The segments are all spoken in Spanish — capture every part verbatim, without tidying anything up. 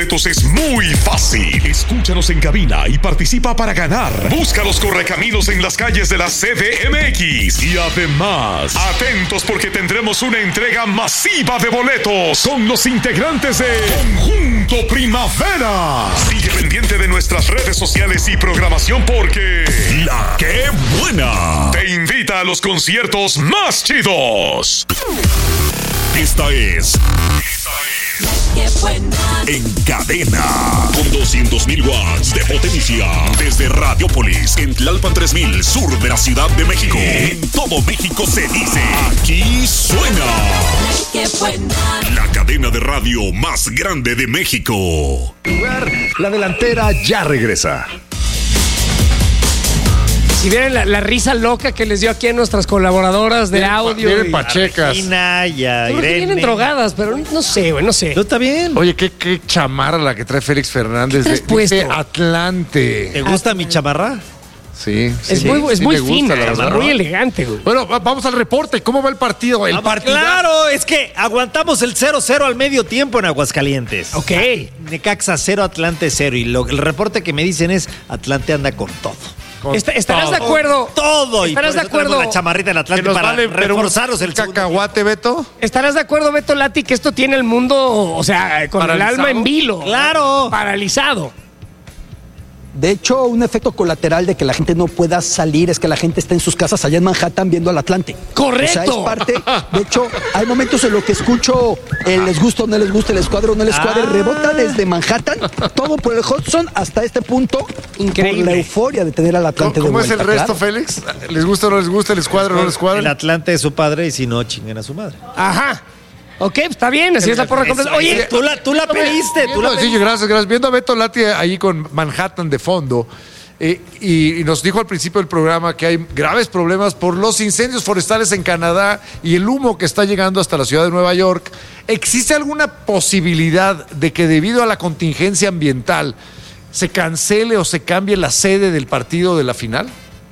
Es muy fácil. Escúchanos en cabina y participa para ganar. Busca los correcaminos en las calles de la C D M X. Y además, atentos porque tendremos una entrega masiva de boletos con los integrantes de Conjunto Primavera. Sigue pendiente de nuestras redes sociales y programación porque La Qué Buena te invita a los conciertos más chidos. Esta es... Esta es... ¡Qué buena! En cadena, con doscientos mil watts de potencia, desde Radiopolis, en Tlalpan tres mil, sur de la Ciudad de México. En todo México se dice, aquí suena. ¡Qué buena! La cadena de radio más grande de México. La delantera ya regresa. Si vieran la, la risa loca que les dio aquí a nuestras colaboradoras de Vienen audio. Vienen y- pachecas. Regina y a Seguro que Irene. vienen drogadas, pero no sé, güey, no sé. ¿Tú está bien? Oye, qué, qué chamarra la que trae Félix Fernández ¿Qué de, traes puesto? de Atlante. ¿Te gusta mi chamarra? Sí, sí, Es sí, muy, es sí muy me gusta, fina, la es verdad. muy elegante, güey. Bueno, va- vamos al reporte. ¿Cómo va el partido? El Ah, partido. claro, es que aguantamos el cero cero al medio tiempo en Aguascalientes. Ok. Necaxa cero, Atlante cero. Y lo, el reporte que me dicen es, Atlante anda con todo. Est- ¿Estarás todo. de acuerdo? Todo. Y ¿Estarás por de eso traemos acuerdo? la chamarrita del Que Atlante nos para vale pero un reforzaros el segundo. cacahuate, Beto. ¿Estarás de acuerdo, Beto Lati, que esto tiene el mundo, o sea, con ¿Paralizado? el alma en vilo? Claro. Paralizado. De hecho, un efecto colateral de que la gente no pueda salir es que la gente está en sus casas allá en Manhattan viendo al Atlante. ¡Correcto! O sea, es parte. De hecho, hay momentos en los que escucho el les gusta o no les gusta, el escuadro o no les escuadre, Ah. rebota desde Manhattan, todo por el Hudson hasta este punto. Increíble. Por la euforia de tener al Atlante ¿Cómo, de cómo es vuelta. el resto, claro. Félix? ¿Les gusta o no les gusta? ¿Les cuadra o no les El cuadra? Atlante es su padre y si no, chinguen a su madre. Ajá. Ok, está bien, así es la porra completa. Oye, tú la, tú la pediste, tú la Viendo- sí, pediste. gracias, gracias. Viendo a Beto Lati ahí con Manhattan de fondo. eh, y, y nos dijo al principio del programa que hay graves problemas por los incendios forestales en Canadá y el humo que está llegando hasta la ciudad de Nueva York. ¿Existe alguna posibilidad de que debido a la contingencia ambiental se cancele o se cambie la sede del partido de la final?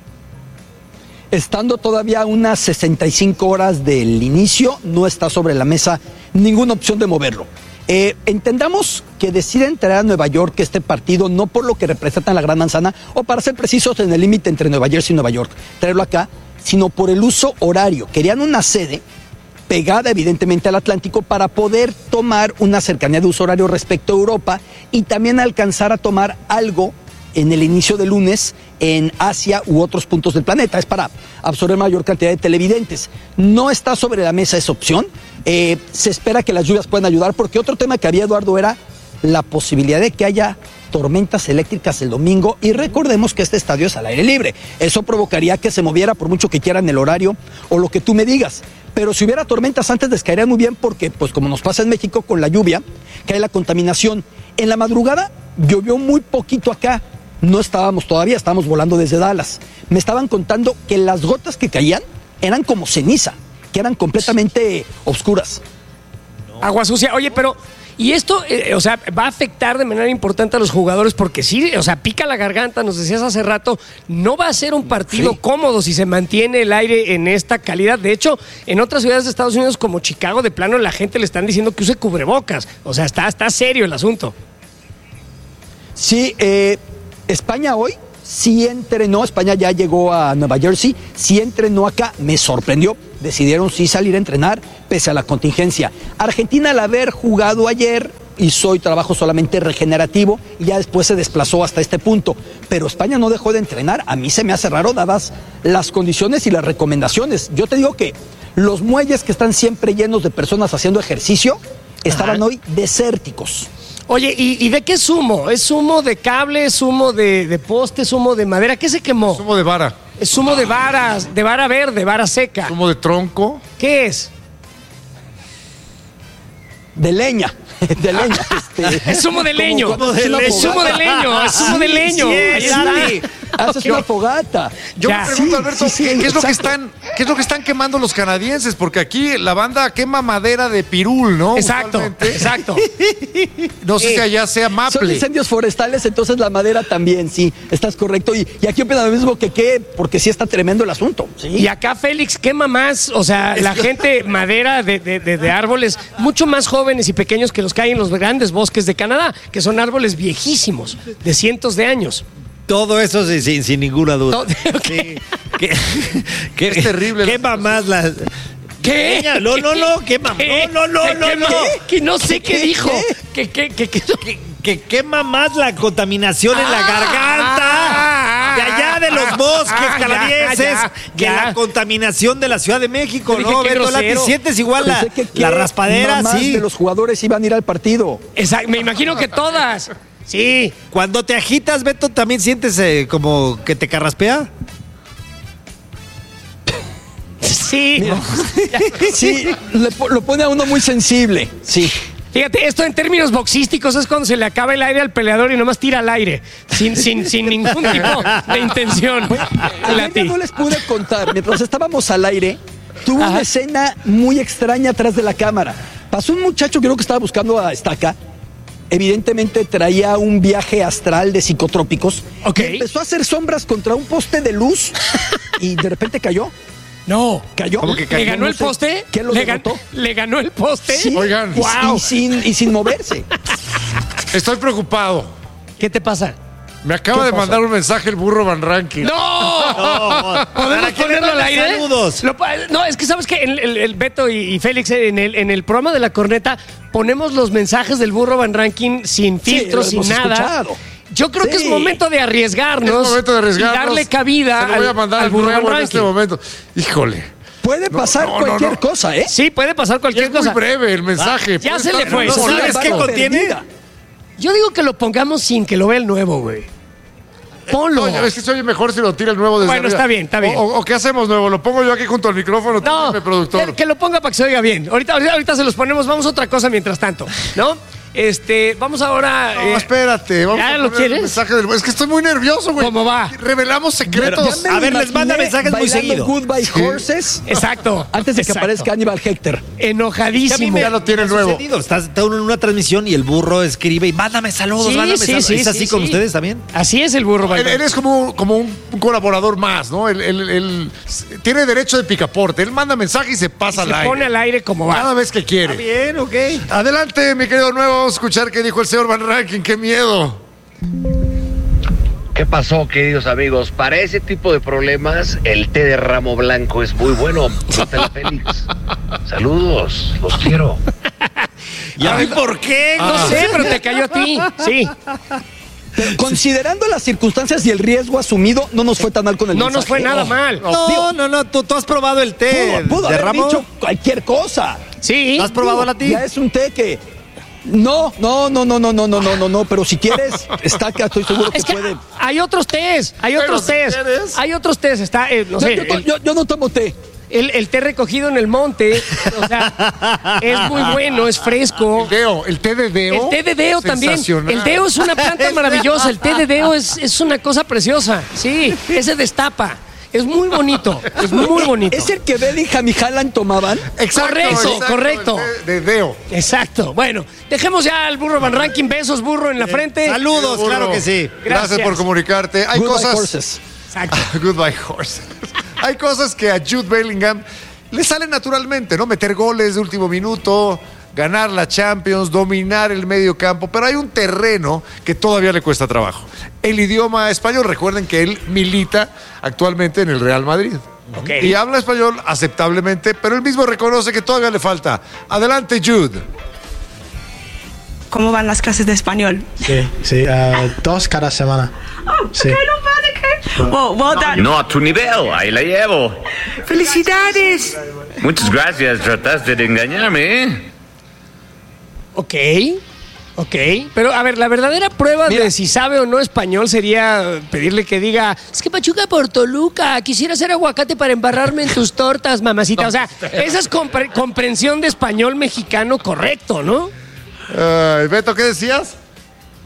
Estando todavía a unas sesenta y cinco horas del inicio, no está sobre la mesa ninguna opción de moverlo. Eh, entendamos que deciden traer a Nueva York este partido no por lo que representa en la Gran Manzana, o para ser precisos en el límite entre Nueva Jersey y Nueva York, traerlo acá, sino por el uso horario. Querían una sede pegada evidentemente al Atlántico para poder tomar una cercanía de uso horario respecto a Europa y también alcanzar a tomar algo en el inicio del lunes en Asia u otros puntos del planeta. Es para absorber mayor cantidad de televidentes. No está sobre la mesa esa opción. Eh, se espera que las lluvias puedan ayudar, porque otro tema que había, Eduardo, era la posibilidad de que haya tormentas eléctricas el domingo, y recordemos que este estadio es al aire libre. Eso provocaría que se moviera por mucho que quieran el horario o lo que tú me digas. Pero si hubiera tormentas antes les caería muy bien, porque pues como nos pasa en México con la lluvia, cae la contaminación. En la madrugada llovió muy poquito acá. No estábamos todavía, estábamos volando desde Dallas. Me estaban contando que las gotas que caían eran como ceniza, que eran completamente oscuras. agua sucia. Oye, pero, ¿y esto, eh, o sea, va a afectar de manera importante a los jugadores? Porque sí, o sea, pica la garganta, nos decías hace rato, no va a ser un partido Sí. cómodo si se mantiene el aire en esta calidad. De hecho, en otras ciudades de Estados Unidos como Chicago, de plano, la gente le están diciendo que use cubrebocas. O sea, está, está serio el asunto. Sí, eh, España hoy sí entrenó, España ya llegó a Nueva Jersey, sí entrenó acá, me sorprendió, decidieron sí salir a entrenar pese a la contingencia. Argentina, al haber jugado ayer, hizo hoy trabajo solamente regenerativo y ya después se desplazó hasta este punto, pero España no dejó de entrenar. A mí se me hace raro dadas las condiciones y las recomendaciones. Yo te digo que los muelles que están siempre llenos de personas haciendo ejercicio estaban Ajá. hoy desérticos. Oye, ¿y, ¿y de qué es humo? ¿Es humo de cable? ¿Es humo de, de poste? ¿Es humo de madera? ¿Qué se quemó? Zumo de vara, Es humo de varas, de vara verde, vara seca. zumo de tronco. ¿Qué es? De leña, de leña. Este, Es humo de leño. como- Es humo de leño. Es humo de leño. Sí, Ahí está. Sandy. Haces una fogata. Yo Ya. me pregunto, Sí, Alberto, sí, sí, ¿qué, qué es lo que exacto. están, ¿qué es lo que están quemando los canadienses? Porque aquí la banda quema madera de pirul, ¿no? Exacto, Usualmente. exacto. No sé si allá sea Son maple. incendios forestales, entonces la madera también, sí, estás correcto. Y, y aquí opinan lo mismo que qué, porque sí está tremendo el asunto. Sí. Y acá Félix quema más, o sea, la gente madera de, de, de, de árboles mucho más jóvenes y pequeños que los que hay en los grandes bosques de Canadá, que son árboles viejísimos, de cientos de años. Todo eso sin, sin, sin ninguna duda. Todo- ok. Sí. ¿Qué, qué- Es terrible. Quema más las. ¿Qué? No, no, no, quema. ¿Qué? No, no, no, ¿Qué no, quema? no. Que no sé qué, ¿Qué? dijo. ¿Qué? Que, que, que, que- Que, que quema más la contaminación en la Ah, garganta ah, de allá de los bosques ah, ya, canadienses ya, que ya. la contaminación de la Ciudad de México, Yo dije, ¿no? qué Beto Lati, grosero. sientes igual la, Pensé que qué la raspadera, mamás sí. de los jugadores iban a ir al partido. Exacto, me imagino que todas. Sí. Cuando te agitas, Beto, ¿también sientes eh, como que te carraspea? Sí. Sí, le po- lo pone a uno muy sensible. Sí. Fíjate, esto en términos boxísticos es cuando se le acaba el aire al peleador y nomás tira al aire, sin, sin, sin ningún tipo de intención. Ayer Lati. no les pude contar, mientras estábamos al aire, tuve una escena muy extraña atrás de la cámara. Pasó un muchacho que creo que estaba buscando a Estaca. Evidentemente traía un viaje astral de psicotrópicos. Ok. Y empezó a hacer sombras contra un poste de luz y de repente cayó. No. Cayó. ¿Cómo que ¿Le ganó No el sé poste? ¿Quién lo ¿Le, gan- derrotó? ¿Le ganó el poste? Sí. Oigan. Y, Wow. y sin, y sin moverse. Estoy preocupado. ¿Qué te pasa? Me acaba ¿Qué de pasó? mandar un mensaje el burro Van Ranking. ¡No! No, ¿Podemos ¿para qué ponerlo le al mandas aire? saludos? Lo pa- no, es que sabes que el, el- el Beto y, y Félix en el, en el programa de la corneta ponemos los mensajes del burro Van Ranking sin Sí, filtros, lo sin hemos nada. escuchado. Yo creo que es Sí. momento de arriesgarnos. Es momento de arriesgarnos. Y darle cabida Se lo voy a al- mandar al al burro nuevo Van en este Ranking. momento. Híjole. Puede pasar no, no, cualquier no. cosa, ¿eh? Sí, puede pasar Y cualquier es muy cosa. breve el mensaje. ya Puede se le estar fue. en ¿No un sabes boleto. qué contiene? Perdida. Yo digo que lo pongamos sin que lo vea el nuevo, güey. Ponlo. No, es que se oye mejor si lo tira el nuevo desde Bueno, arriba. está bien, está bien. O, o- o ¿qué hacemos nuevo? ¿Lo pongo yo aquí junto al micrófono? Tú No, dime, productor. que, que lo ponga para que se oiga bien. Ahorita, ahorita, ahorita se los ponemos. Vamos a otra cosa mientras tanto, ¿no? Este, vamos ahora. No, eh, espérate. Vamos ¿ya a lo poner quieres? el mensaje del... Es que estoy muy nervioso, güey. ¿Cómo va? Revelamos secretos. Ya me A ver, lo les manda imaginé mensajes muy bailando seguido. Goodbye Horses Exacto. antes de que exacto. aparezca Aníbal Hector. Que a mí Enojadísimo. me- Ya lo tiene me ha nuevo. sucedido. Estás está uno en una transmisión y el burro escribe y mándame saludos, Sí, mándame sí, saludos. sí, ¿Es sí, así con sí. ustedes también? Así es el burro. Él, Valdés. él es como, como un, un colaborador más, ¿no? Él, él- él tiene derecho de picaporte. Él manda mensaje y se pasa Se al aire. pone al aire como Cada va. vez que quiere. Bien, ok. Adelante, mi querido nuevo. Vamos a escuchar qué dijo el señor Van Ranking. ¡Qué miedo! ¿Qué pasó, queridos amigos? Para ese tipo de problemas, el té de ramo blanco es muy bueno. Pregúntale a Félix. Saludos, los quiero. ¿Y a mí por qué? No sé, pero te cayó a ti. Sí. Pero considerando las circunstancias y el riesgo asumido, no nos fue tan mal con el No mensaje. nos fue nada mal. No, no, no. ¿Tú, tú has probado el té Pudo, pudo de haber ramo? dicho cualquier cosa. Sí. ¿Lo has probado la ti? Ya es un té que... No, no, no, no, no, no, no, no, no, no, pero si quieres, Estaca, estoy seguro que, Es que puede. hay otros tés, hay Pero otros si tés. quieres. Hay otros tés. Está, eh, no No, sé, yo, el, yo- yo no tomo té. el- el té recogido en el monte. O sea, es muy bueno, es fresco. Deo, el té de Deo. El té de Deo también. sensacional. El Deo es una planta maravillosa. El té de Deo es, es una cosa preciosa. Sí, ese destapa. Es muy bonito. Es muy bonito. ¿Es el que Bellingham y Haaland tomaban? Exacto, Correcto, exacto, correcto. el té de Deo. Exacto. Bueno, dejemos ya al burro Van Ranking. Besos, burro en la frente. Saludos, Burro. claro que sí. Gracias. Gracias. por comunicarte. Hay Goodbye cosas. Horses. Exacto. Goodbye horse. Hay cosas que a Jude Bellingham le salen naturalmente, ¿no? Meter goles de último minuto, ganar la Champions, dominar el medio campo, pero hay un terreno que todavía le cuesta trabajo. El idioma español, recuerden que él milita actualmente en el Real Madrid. Ok. Y habla español aceptablemente, pero él mismo reconoce que todavía le falta. Adelante, Jude. ¿Cómo van las clases de español? Sí, sí, ah, dos cada semana. Sí. Well, well done. No a tu nivel, ahí la llevo. ¡Felicidades! Muchas gracias, trataste de engañarme, ¿eh? Ok. Ok. Pero, a ver, la verdadera prueba de si sabe o no español sería pedirle que diga: es que Pachuca por Toluca, quisiera hacer aguacate para embarrarme en tus tortas, mamacita. O sea, esa es compre- comprensión de español mexicano correcto, ¿no? Ay, Beto, ¿qué decías?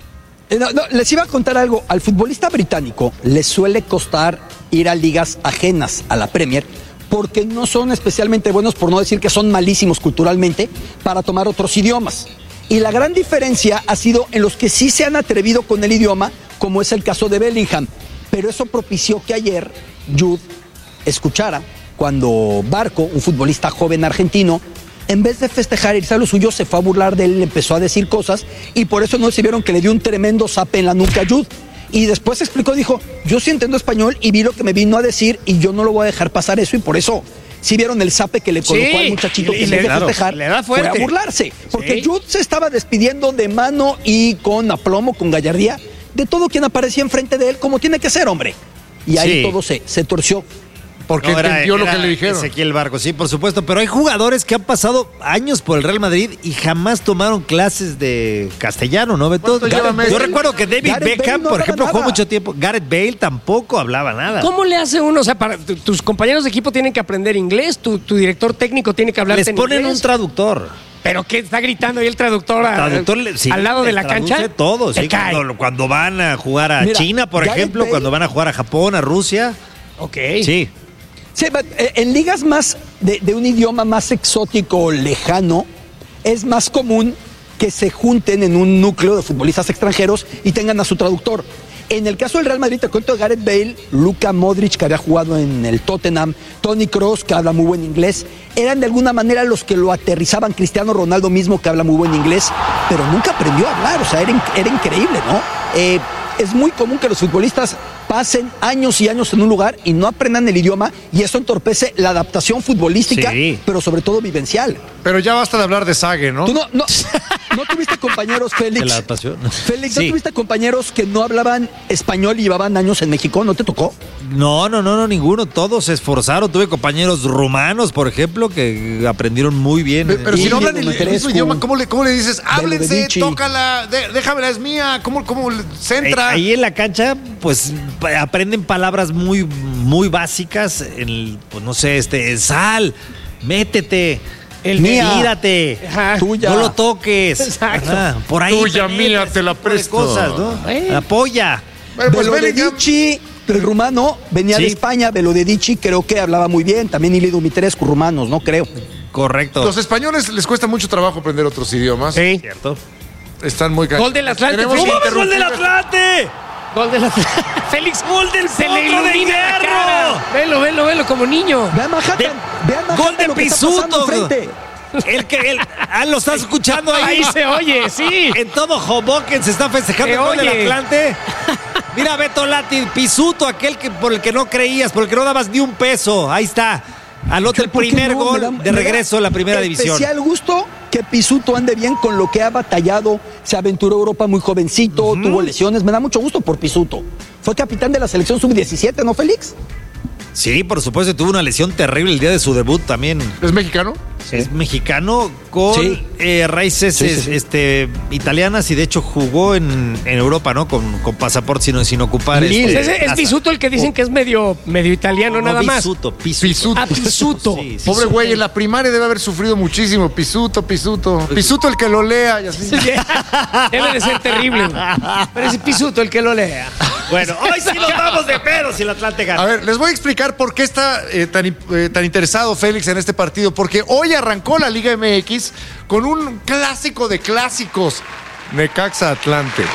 Eh, no, no, les iba a contar algo. Al futbolista británico le suele costar ir a ligas ajenas a la Premier porque no son especialmente buenos, por no decir que son malísimos culturalmente, para tomar otros idiomas. Y la gran diferencia ha sido en los que sí se han atrevido con el idioma, como es el caso de Bellingham. Pero eso propició que ayer Jude escuchara cuando Barco, un futbolista joven argentino, en vez de festejar e irse a lo suyo, se fue a burlar de él, le empezó a decir cosas y por eso no se vieron que le dio un tremendo zape en la nuca a Jude. Y después explicó, dijo, yo sí entiendo español y vi lo que me vino a decir y yo no lo voy a dejar pasar eso y por eso sí vieron el zape que le colocó sí, al muchachito y, que y le, le, de claro, festejar, le da fue fuerte. a burlarse. Porque Sí. Jude se estaba despidiendo de mano y con aplomo, con gallardía, de todo quien aparecía enfrente de él como tiene que ser, hombre. Y ahí Sí. todo se, se torció. Porque No, era- entendió lo era que le dijeron. Ezequiel Barco, sí, por supuesto. Pero hay jugadores que han pasado años por el Real Madrid y jamás tomaron clases de castellano, ¿no, Beto? ¿Cuánto lleva Messi? Yo recuerdo que David Gareth Beckham, Bale no por ejemplo, hablaba jugó nada. mucho tiempo. Gareth Bale tampoco hablaba nada. ¿Cómo le hace uno? O sea, para, tu- tus compañeros de equipo tienen que aprender inglés, tu, tu director técnico tiene que hablar Les en ponen inglés. un traductor. ¿Pero qué? ¿Está gritando ahí el traductor, a- Traductor le- sí, al lado de les la traduce cancha? todo, Te sí. cae. Cuando, cuando van a jugar a Mira, China, por Gareth ejemplo, Bale- cuando van a jugar a Japón, a Rusia. Ok. Sí. Sí, but, eh, en ligas más de, de un idioma más exótico o lejano, es más común que se junten en un núcleo de futbolistas extranjeros y tengan a su traductor. En el caso del Real Madrid, te cuento de Gareth Bale, Luka Modric, que había jugado en el Tottenham, Toni Kroos, que habla muy buen inglés, eran de alguna manera los que lo aterrizaban, Cristiano Ronaldo mismo, que habla muy buen inglés, pero nunca aprendió a hablar, o sea, era, in- era increíble, ¿no? Eh, es muy común que los futbolistas pasen años y años en un lugar y no aprendan el idioma y eso entorpece la adaptación futbolística, Sí. pero sobre todo vivencial. Pero ya basta de hablar de Sague, ¿no? ¿Tú no, no, no tuviste compañeros, Félix? De la adaptación. Félix, ¿no Sí. tuviste compañeros que no hablaban español y llevaban años en México? ¿No te tocó? No, no, no, no, ninguno. Todos se esforzaron. Tuve compañeros rumanos, por ejemplo, que aprendieron muy bien. Pe- Pero si no Ilido hablan el, el mismo Dumitrescu, idioma, ¿cómo le, cómo le dices? Háblense, Belodevici. tócala, de- déjamela, es mía. ¿Cómo, cómo le- se Eh, entra? Ahí en la cancha, pues pa- aprenden palabras muy, muy básicas. En el, pues no sé, este, sal, métete, El mía. tírate, Ajá. Tuya. no lo toques. Exacto. Ajá, por ahí. Tuya, te mía, metes, te la ese tipo de presto. Cosas, ¿no? Eh. Apoya. Bueno, pues Bellingham, Belodedici, el rumano, venía de Sí. España. Belodedici creo que hablaba muy bien. También Ilido Dumitrescu, rumanos, no creo. Correcto. los españoles les cuesta mucho trabajo aprender otros idiomas. Sí. Cierto. Están muy ca- Gol del Atlante. Tenemos ¿Cómo que ves ¡Gol del interrumpir. Atlante! Gol del Atlante. Félix, ¡Gol del se le Potro de ilumina la Hierro! cara. Velo, velo, velo, como niño. Vean Manhattan, De- vean Manhattan gol de lo que está pasando Pisuto. enfrente. El que el, ah, lo estás escuchando ahí. Ahí se oye, sí. En todo Hoboken se está festejando Se el gol del oye. Atlante. Mira, Beto Lati, Pisuto, aquel que por el que no creías, por el que no dabas ni un peso. Ahí está. Anota el ¿Por qué primer no? Me gol da- de me da regreso a la primera división. Especial gusto que Pisuto ande bien con lo que ha batallado. Se aventuró a Europa muy jovencito, tuvo lesiones. Me da mucho gusto por Pisuto. Fue capitán de la selección sub diecisiete, ¿no, Félix? Sí, por supuesto, tuvo una lesión terrible el día de su debut también. ¿Es mexicano? Es mexicano con Sí. eh, raíces Sí, sí, sí. Este, italianas y de hecho jugó en, en Europa, ¿no? Con, con pasaporte sin, sin ocupar. Lille. este, Pues ese es casa. Pisuto el que dicen que es medio, medio italiano, No, nada más. Pisuto, Pisuto. Pisuto. Ah, Pisuto. Sí, sí, Pobre sí. güey, en la primaria debe haber sufrido muchísimo. Pisuto, Pisuto. Pisuto el que lo lea y así. Debe de ser terrible, güey. Pero es Pisuto el que lo lea. Bueno, hoy sí nos vamos de pedo si el Atlante gana. A ver, les voy a explicar por qué está eh, tan, eh, tan interesado Félix en este partido. Porque hoy arrancó la Liga M X con un clásico de clásicos. Necaxa Atlante.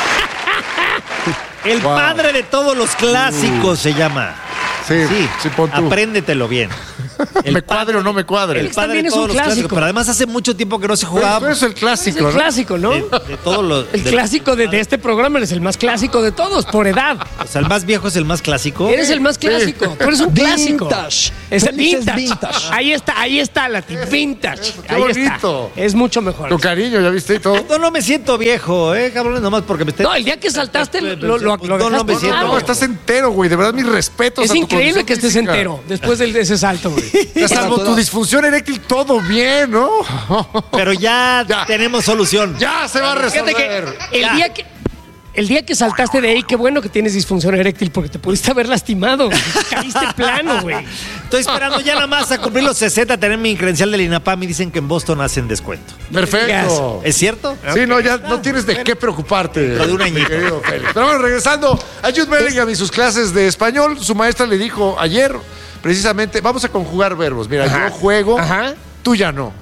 El Wow. padre de todos los clásicos se llama. Sí, sí, pon tú. Apréndetelo bien. ¿Me cuadre o no me cuadre? El Félix padre también de es todos un los clásicos. clásico. Pero además hace mucho tiempo que no se Pero jugaba. es el Es clásico, el ¿no? clásico, ¿no? De, de todos los. El de- clásico de, de este programa eres el más clásico de todos, por edad. O sea, el más viejo es el más clásico. Eres el más clásico. Tú eres un clásico. Vintage. Es el Félix es vintage. vintage. Ahí está, ahí está, Lati. Vintage. qué Ahí bonito. está. Es mucho mejor. Tu cariño, ¿ya viste y todo? No, no me siento viejo, eh, cabrones, nomás porque me esté. No, el día que saltaste lo, lo, lo No, no dejaste me siento- claro. No, estás entero, güey. De verdad, mis respetos. Es a tu increíble condición que estés física. entero después de ese salto, güey. Ya salvo tu disfunción eréctil, todo bien, ¿no? Pero ya, Ya. tenemos solución. Ya se va a Fíjate resolver. que el Ya. día que el día que saltaste de ahí, qué bueno que tienes disfunción eréctil porque te pudiste haber lastimado. Caíste plano, güey. Estoy esperando ya nada más a cumplir los sesenta, tener mi credencial del INAPAM y dicen que en Boston hacen descuento. Perfecto. ¿Es cierto? Sí, no, ya no tienes de qué preocuparte. Dentro de un añito. mi querido Félix. Pero bueno, regresando a Jude Bellingham y sus clases de español, su maestra le dijo ayer, precisamente, vamos a conjugar verbos. Mira, Ajá. yo juego, Ajá. tú ya no.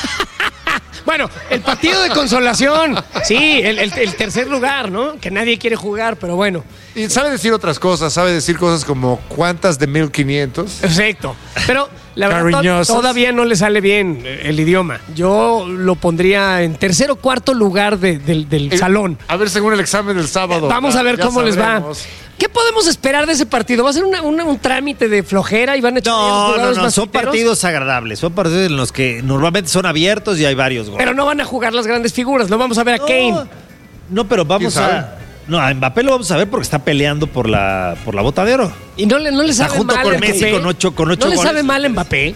Bueno, el partido de consolación. Sí, el, el- el tercer lugar, ¿no? Que nadie quiere jugar, pero bueno. Y sabe decir otras cosas, sabe decir cosas como cuántas de mil quinientos. Perfecto. Pero la verdad to- Cariñosas. todavía no le sale bien el idioma. Yo lo pondría en tercer o cuarto lugar de- del, del Eh, salón. A ver, según el examen del sábado. Vamos a ver Ya cómo les va. sabremos. ¿Qué podemos esperar de ese partido? ¿Va a ser una- una- un trámite de flojera y van a echar a los No, no, jugadores no, más son piteros? partidos agradables. Son partidos en los que normalmente son abiertos y hay varios goles. Pero no van a jugar las grandes figuras. No vamos a ver a No, Kane. No, pero vamos ¿Quién sabe? a. No, a Mbappé lo vamos a ver porque está peleando por la, por la bota de oro. Y no le, no le Está sabe junto mal con a Messi Mbappé. con ocho- con ocho ¿No le goles. sabe mal a Mbappé?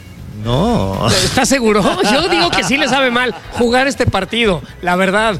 No. ¿Estás seguro? Yo digo que sí le sabe mal jugar este partido, la verdad.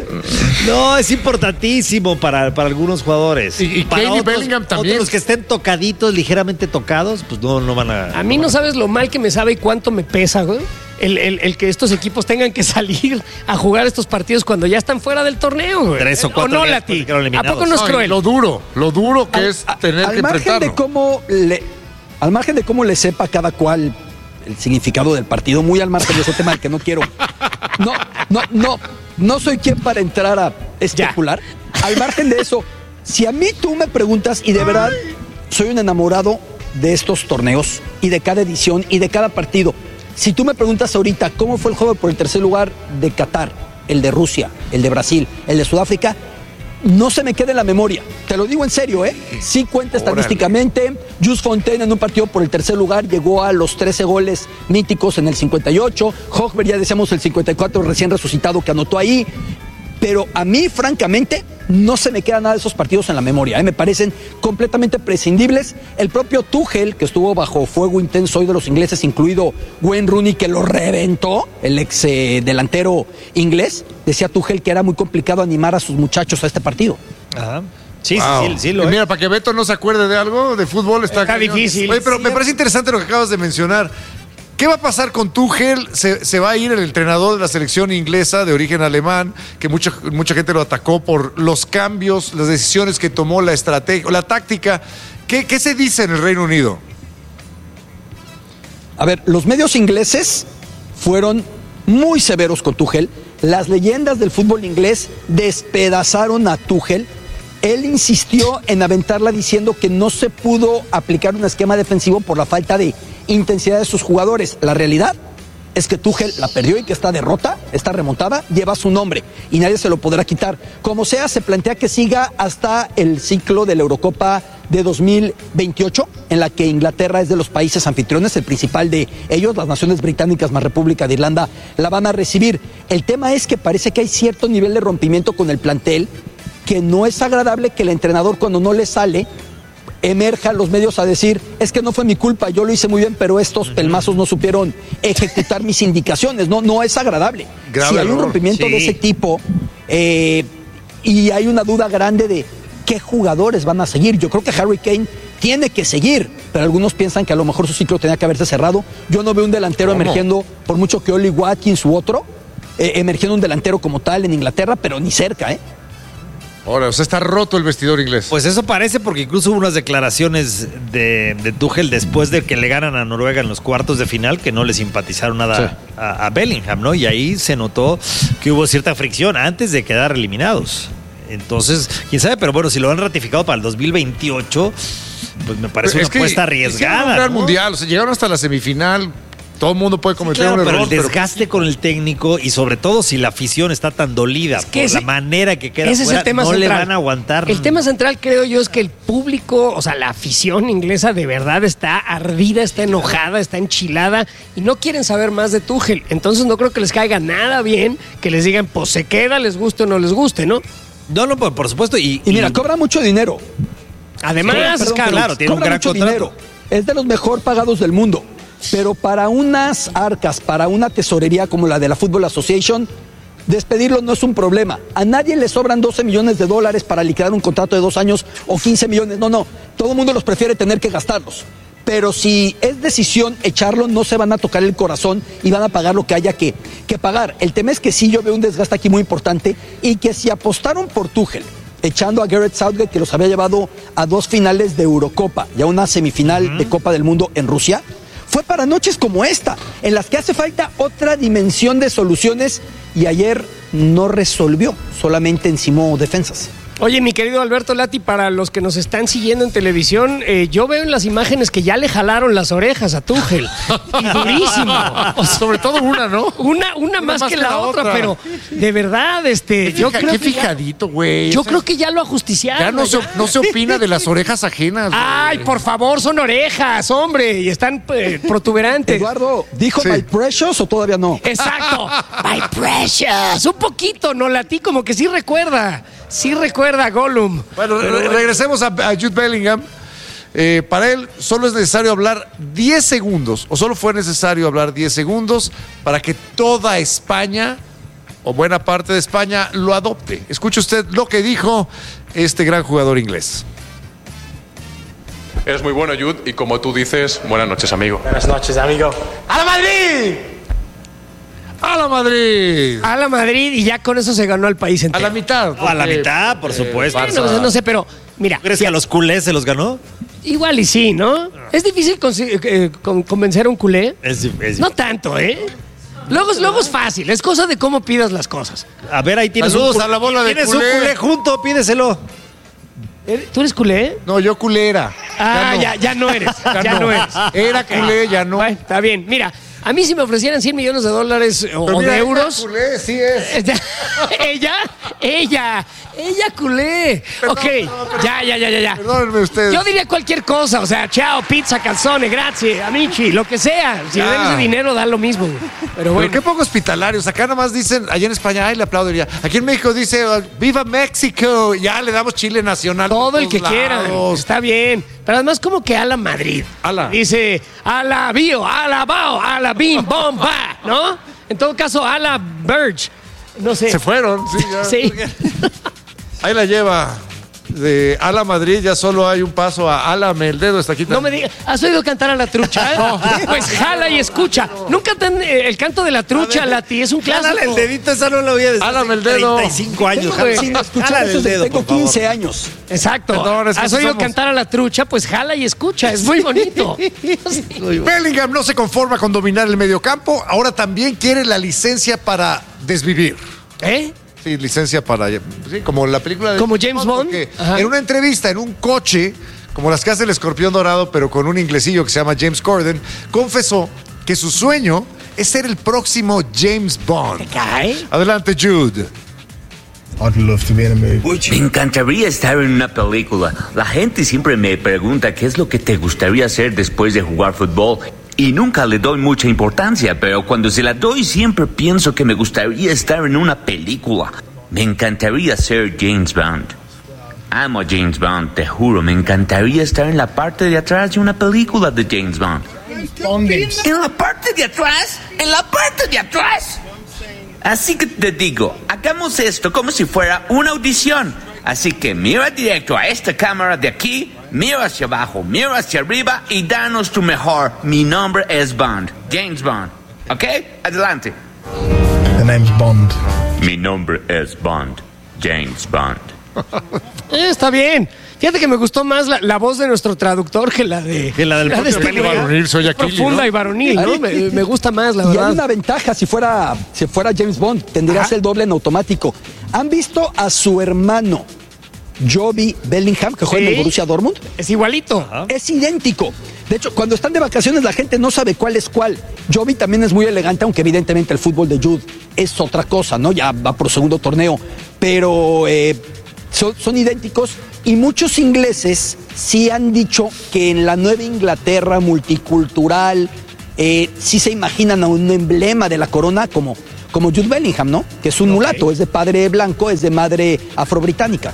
No, es importantísimo para, para algunos jugadores. Y- y para Kane y otros- Bellingham también. Otros que estén tocaditos, ligeramente tocados, pues no, no van a. A mí no sabes lo mal que me sabe y cuánto me pesa, güey. El, el- el que estos equipos tengan que salir a jugar estos partidos cuando ya están fuera del torneo, güey. Tres o cuatro no, días Lati? después de que quedaron ¿A eliminados. poco no es No, y cruel? lo duro, lo duro que Al- es a- tener al que margen enfrentarlo. de cómo le, al margen de cómo le sepa cada cual el significado del partido, muy al margen de ese tema del que no quiero. No, no, no, no soy quien para entrar a especular. Al margen de eso, si a mí tú me preguntas, y de verdad soy un enamorado de estos torneos y de cada edición y de cada partido. Si tú me preguntas ahorita cómo fue el juego por el tercer lugar de Qatar, el de Rusia, el de Brasil, el de Sudáfrica, no se me queda en la memoria. Te lo digo en serio, ¿eh? Sí cuenta estadísticamente. Jules Fontaine en un partido por el tercer lugar llegó a los trece goles míticos en el cincuenta y ocho. Hochberg, ya decíamos, el cincuenta y cuatro recién resucitado que anotó ahí. Pero a mí, francamente, no se me queda nada de esos partidos en la memoria. ¿eh? Me parecen completamente prescindibles. El propio Tuchel, que estuvo bajo fuego intenso hoy de los ingleses, incluido Wayne Rooney, que lo reventó, el ex eh, delantero inglés, decía Tuchel que era muy complicado animar a sus muchachos a este partido. Ajá. Sí, sí, Wow. sí, sí, lo Y es. mira, para que Beto no se acuerde de algo, de fútbol está, Está cañón. difícil. Oye, pero Sí. me parece interesante lo que acabas de mencionar. ¿Qué va a pasar con Tuchel? Se, se va a ir el entrenador de la selección inglesa de origen alemán, que mucha, mucha gente lo atacó por los cambios, las decisiones que tomó, la estrategia, la táctica. ¿Qué, qué se dice en el Reino Unido? A ver, los medios ingleses fueron muy severos con Tuchel. Las leyendas del fútbol inglés despedazaron a Tuchel. Él insistió en aventarla diciendo que no se pudo aplicar un esquema defensivo por la falta de intensidad de sus jugadores. La realidad es que Tuchel la perdió y que esta derrota, esta remontada, lleva su nombre y nadie se lo podrá quitar. Como sea, se plantea que siga hasta el ciclo de la Eurocopa de dos mil veintiocho, en la que Inglaterra es de los países anfitriones, el principal de ellos, las naciones británicas más República de Irlanda, la van a recibir. El tema es que parece que hay cierto nivel de rompimiento con el plantel, que no es agradable que el entrenador, cuando no le sale, emerja a los medios a decir, es que no fue mi culpa, yo lo hice muy bien, pero estos pelmazos no supieron ejecutar mis indicaciones. No, no es agradable. Grave si hay un error. rompimiento Sí. de ese tipo eh, y hay una duda grande de qué jugadores van a seguir, yo creo que Harry Kane tiene que seguir, pero algunos piensan que a lo mejor su ciclo tenía que haberse cerrado. Yo no veo un delantero ¿Cómo? emergiendo, por mucho que Oli Watkins u otro, eh, emergiendo un delantero como tal en Inglaterra, pero ni cerca, ¿eh? Ahora, o sea, está roto el vestidor inglés. Pues eso parece porque incluso hubo unas declaraciones de, de Tuchel después de que le ganan a Noruega en los cuartos de final que no le simpatizaron nada Sí. a, a Bellingham, ¿no? Y ahí se notó que hubo cierta fricción antes de quedar eliminados. Entonces, quién sabe, pero bueno, si lo han ratificado para el dos mil veintiocho, pues me parece Es una que apuesta hicieron arriesgada. un gran ¿no? mundial, o sea, llegaron hasta la semifinal. Todo el mundo puede cometer Claro, un pero error. el desgaste con el técnico y sobre todo si la afición está tan dolida que por ese- la manera que queda Ese es fuera, el tema no central. le van a aguantar. El tema central, creo yo, es que el público, o sea, la afición inglesa de verdad está ardida, está enojada, está enchilada y no quieren saber más de Tuchel. Entonces no creo que les caiga nada bien que les digan, pues se queda, les guste o no les guste, ¿no? No, no, por, por supuesto. Y, Y mira, y- cobra mucho dinero. Además, Perdón, es perdón, caro. claro, tiene un cobra gran mucho contrato. dinero. Es de los mejor pagados del mundo. Pero para unas arcas, para una tesorería como la de la Football Association, Despedirlo no es un problema. A nadie le sobran doce millones de dólares para liquidar un contrato de dos años o quince millones. No, no. Todo el mundo los prefiere tener que gastarlos. Pero si es decisión echarlo, no se van a tocar el corazón y van a pagar lo que haya que, que pagar. El tema es que sí, yo veo un desgaste aquí muy importante y que si apostaron por Tuchel, echando a Gareth Southgate, que los había llevado a dos finales de Eurocopa y a una semifinal uh-huh. de Copa del Mundo en Rusia, fue para noches como esta, en las que hace falta otra dimensión de soluciones y ayer no resolvió, solamente encimó defensas. Oye, mi querido Alberto Lati, para los que nos están siguiendo en televisión, eh, yo veo en las imágenes que ya le jalaron las orejas a Tuchel. Y durísimo. O sea, sobre todo una, ¿no? Una, una, una más, más que, que la, la otra, otra, pero de verdad, este, qué yo fija, creo qué que fijadito, güey. Yo creo que ya lo ajusticiaron. Ya no se, no se opina de las orejas ajenas. Ay, por favor, son orejas, hombre, y están eh, protuberantes. Eduardo, ¿dijo sí. My Precious o todavía no? Exacto, My Precious. Un poquito, no, Lati como que sí recuerda. Sí recuerda Gollum. Bueno, re- regresemos a, a Jude Bellingham. Eh, para él solo es necesario hablar diez segundos, o solo fue necesario hablar diez segundos para que toda España, o buena parte de España, lo adopte. Escuche usted lo que dijo este gran jugador inglés. Eres muy bueno, Jude, y como tú dices, buenas noches, amigo. Buenas noches, amigo. ¡A la Madrid! ¡A la Madrid! A la Madrid, y ya con eso se ganó al país entero. A la mitad. Porque, a la mitad, por eh, supuesto. Bueno, no, no sé, pero mira. ¿Crees que a los culés se los ganó? Igual y sí, ¿no? Es difícil con, eh, con, convencer a un culé. Es, es, no tanto, ¿eh? Luego, luego es fácil, es cosa de cómo pidas las cosas. A ver, ahí tienes Saludos un, a la bola de tienes culé. un culé junto, pídeselo. ¿Tú eres culé? No, yo culera. Ah, ya no, ya, ya no eres. Ya, ya no. no eres. Era culé, ya no. Bueno, está bien. Mira, a mí si me ofrecieran cien millones de dólares o, o de euros. Culé, sí es. ella, ella, ella culé. Perdón, ok, perdón, perdón. ya, ya, ya, ya, ya. Perdónenme ustedes. Yo diría cualquier cosa, o sea, chao, pizza, calzone, grazie, amici, lo que sea. Si me Ah. den ese dinero, da lo mismo. Pero bueno. Pero qué poco hospitalarios. Acá nomás dicen, allá en España, ay, le aplaudiría. Aquí en México dice, ¡Viva México! Ya le damos Chile nacional. Todo el que lados. quiera. Está bien. Pero además, como que a la Madrid. Ala. Dice, a la bio, a la bao, a la bim, bom, ba, ¿no? En todo caso, a la Verge. No sé. Se fueron, sí. Ya. Sí. Ahí la lleva. De Ala Madrid ya solo hay un paso a Álame el dedo. Está aquí. No me digas, ¿has oído cantar a la trucha? No. Pues jala y escucha. Nunca tan, eh, el canto de la trucha, Lati, es un clásico. Jálale el dedito, esa no lo voy a decir. Álame el dedo. treinta y cinco años. Tengo, sin escuchar eso, dedo, tengo quince años. Exacto. Perdón, es que ¿Has así oído somos. cantar a la trucha? Pues jala y escucha. Es muy bonito. Bellingham no se conforma con dominar el mediocampo. Ahora también quiere la licencia para desvivir. ¿Eh? Sí, licencia para... Sí, como la película de... ¿Como James Bond? porque En una entrevista, en un coche, como las que hace el Escorpión Dorado, pero con un inglesillo que se llama James Corden, confesó que su sueño es ser el próximo James Bond. ¿Te cae? Adelante, Jude. I'd love to be in a movie. Me encantaría estar en una película. La gente siempre me pregunta qué es lo que te gustaría hacer después de jugar fútbol. Y nunca le doy mucha importancia, pero cuando se la doy siempre pienso que me gustaría estar en una película. Me encantaría ser James Bond. Amo a James Bond, te juro, me encantaría estar en la parte de atrás de una película de James Bond. ¿En la parte de atrás? ¿En la parte de atrás? Así que te digo, hagamos esto como si fuera una audición. Así que mira directo a esta cámara de aquí, mira hacia abajo, mira hacia arriba y danos tu mejor. Mi nombre es Bond, James Bond. ¿Ok? Adelante. The name's Bond. Mi nombre es Bond, James Bond. Eh, está bien. Fíjate que me gustó más la, la voz de nuestro traductor que la de... Que la del propio este Bellingham. güey. Varonil, soy Aquili, Profunda ¿no? y varonil, ¿no? Me, me gusta más, la Y hay verdad. una ventaja si fuera, si fuera James Bond, tendrías Ajá. el doble en automático. ¿Han visto a su hermano Joby Bellingham, que juega en Sí. el Borussia Dortmund? Es igualito. Es idéntico. De hecho, cuando están de vacaciones la gente no sabe cuál es cuál. Joby también es muy elegante, aunque evidentemente el fútbol de Jude es otra cosa, ¿no? Ya va por segundo torneo. Pero eh, son, son idénticos y muchos ingleses sí han dicho que en la Nueva Inglaterra multicultural eh, sí se imaginan a un emblema de la corona como, como Jude Bellingham, ¿no? Que es un Ok. mulato, es de padre blanco, es de madre afrobritánica.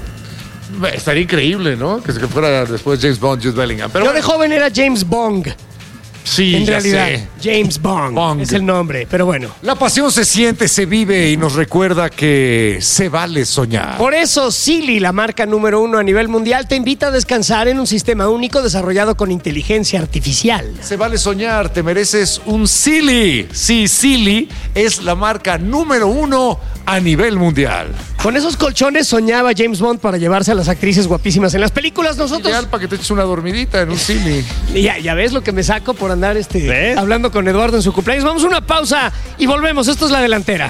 Estaría increíble, ¿no? Que, que fuera después James Bond, Jude Bellingham. Pero Yo bueno, de joven era James Bond. Sí, en ya realidad, sé. James Bond, Bond es el nombre, pero bueno. La pasión se siente, se vive y nos recuerda que se vale soñar. Por eso, Sealy, la marca número uno a nivel mundial, te invita a descansar en un sistema único desarrollado con inteligencia artificial. Se vale soñar, te mereces un Sealy. Sí, Sealy es la marca número uno a nivel mundial. Con esos colchones soñaba James Bond para llevarse a las actrices guapísimas en las películas. Nosotros... Ideal para que te eches una dormidita en un Sealy. Ya, ya ves lo que me saco por andar este, ¿ves? hablando con Eduardo en su cumpleaños. Vamos a una pausa y volvemos. Esto es La Delantera.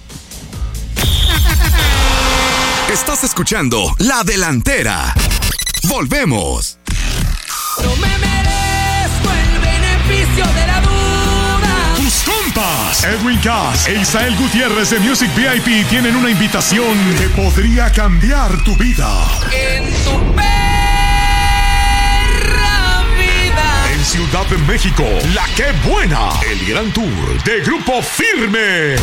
Estás escuchando La Delantera. Volvemos. No me merezco el beneficio de la duda. Tus compas, Edwin Cass e Isael Gutiérrez de Music V I P tienen una invitación que podría cambiar tu vida. En tu perra vida. En Ciudad de México, La Qué Buena, el gran tour de Grupo Firme.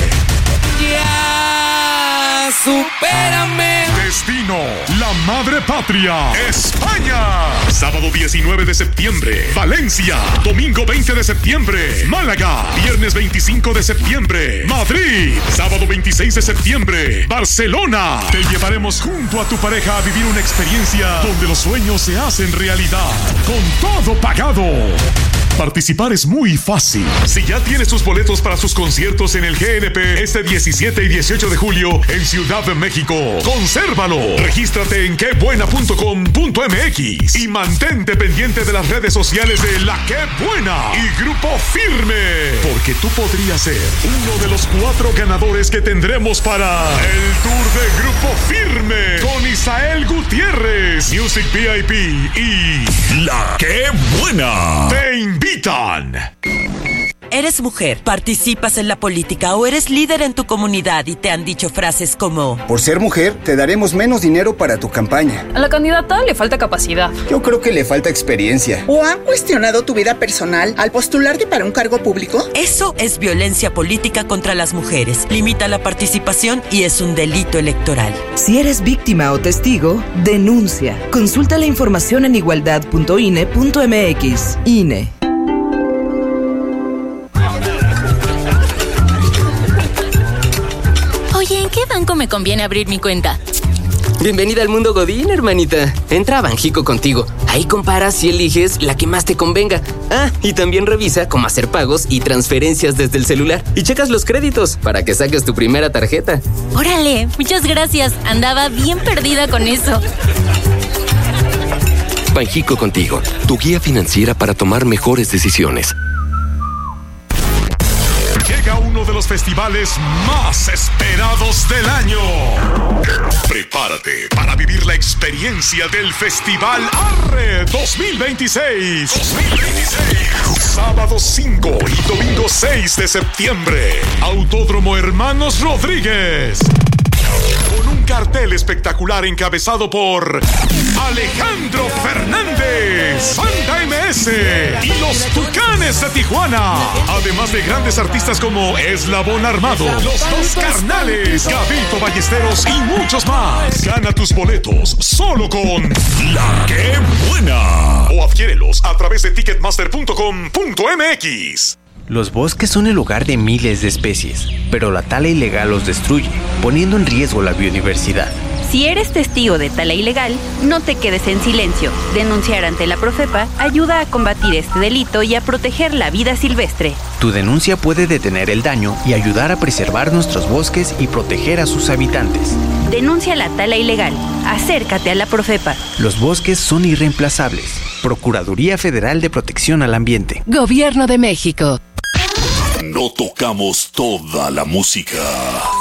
Ya, supérame. Destino, la madre patria, España. Sábado diecinueve de septiembre, Valencia. Domingo veinte de septiembre, Málaga. Viernes veinticinco de septiembre, Madrid. Sábado veintiséis de septiembre, Barcelona. Te llevaremos junto a tu pareja a vivir una experiencia donde los sueños se hacen realidad. Con todo pagado. Participar es muy fácil. Si ya tienes tus boletos para sus conciertos en el G N P este diecisiete y dieciocho de julio en Ciudad de México, consérvalo. Regístrate en qué buena punto com punto m x y mantente pendiente de las redes sociales de La Qué Buena y Grupo Firme, porque tú podrías ser uno de los cuatro ganadores que tendremos para el tour de Grupo Firme con Isael Gutiérrez, Music V I P y La Qué Buena. Te invitan. Eres mujer, participas en la política o eres líder en tu comunidad y te han dicho frases como: por ser mujer, te daremos menos dinero para tu campaña. A la candidata le falta capacidad. Yo creo que le falta experiencia. ¿O han cuestionado tu vida personal al postularte para un cargo público? Eso es violencia política contra las mujeres. Limita la participación y es un delito electoral. Si eres víctima o testigo, denuncia. Consulta la información en igualdad punto i n e punto m x. I N E. Oye, ¿en qué banco me conviene abrir mi cuenta? Bienvenida al mundo Godín, hermanita. Entra a Banjico Contigo. Ahí comparas y eliges la que más te convenga. Ah, y también revisa cómo hacer pagos y transferencias desde el celular. Y checas los créditos para que saques tu primera tarjeta. Órale, muchas gracias. Andaba bien perdida con eso. Banjico Contigo, tu guía financiera para tomar mejores decisiones. Llega uno de los festivales más esperados del año. Prepárate para vivir la experiencia del Festival Arre dos mil veintiséis. dos mil veintiséis. Sábado cinco y domingo seis de septiembre. Autódromo Hermanos Rodríguez. Con un cartel espectacular encabezado por Alejandro Fernández, Banda M S y los Tucanes de Tijuana. Además de grandes artistas como Eslabón Armado, Los Dos Carnales, Gabito Ballesteros y muchos más. Gana tus boletos solo con La Qué Buena. O adquiérelos a través de ticketmaster punto com punto m x. Los bosques son el hogar de miles de especies, pero la tala ilegal los destruye, poniendo en riesgo la biodiversidad. Si eres testigo de tala ilegal, no te quedes en silencio. Denunciar ante la Profepa ayuda a combatir este delito y a proteger la vida silvestre. Tu denuncia puede detener el daño y ayudar a preservar nuestros bosques y proteger a sus habitantes. Denuncia la tala ilegal. Acércate a la Profepa. Los bosques son irreemplazables. Procuraduría Federal de Protección al Ambiente. Gobierno de México. No tocamos toda la música.